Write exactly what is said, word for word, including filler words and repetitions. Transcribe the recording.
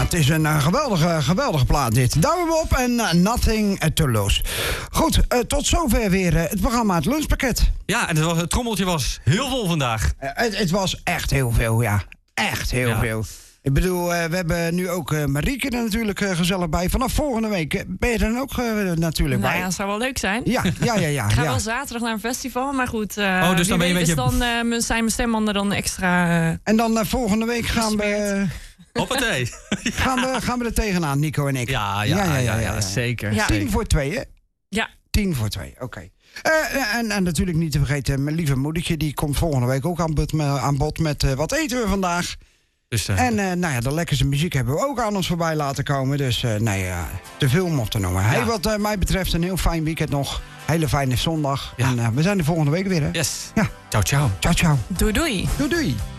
het is een uh, geweldige, geweldige plaat dit. Douwe Bob en uh, Nothing to Lose. Goed, uh, tot zover weer uh, het programma Het Lunchpakket. Ja, en het, was, het trommeltje was heel vol vandaag. Uh, het, het was echt heel veel, ja. Echt heel ja. veel. Ik bedoel, uh, we hebben nu ook uh, Marieke er natuurlijk uh, gezellig bij. Vanaf volgende week uh, ben je er dan ook uh, natuurlijk nou bij. Ja, dat zou wel leuk zijn. Ja, ja, ja. ja ik ga ja. wel zaterdag naar een festival, maar goed. Uh, oh, dus dan ben je weet, met je... dan uh, zijn mijn stembanden dan extra... Uh, en dan uh, volgende week gaan we... Hoppatee. ja. gaan, we, gaan we er tegenaan, Nico en ik. Ja, ja, ja, ja, ja, ja, ja zeker. Ja. Tien voor twee, hè? Ja. Tien voor twee, oké. Okay. Uh, en, en natuurlijk niet te vergeten, mijn lieve moedertje... die komt volgende week ook aan bod, aan bod met uh, wat eten we vandaag... Dus, uh, en uh, nou ja, de lekkerste muziek hebben we ook aan ons voorbij laten komen. Dus uh, nee, uh, te veel om op te noemen. Ja. Hey, wat uh, mij betreft een heel fijn weekend nog. Hele fijne zondag. Ja. En uh, we zijn de volgende week weer, hè? Yes. Ja. Ciao, ciao. Ciao, ciao. Doei, doei. Doei, doei.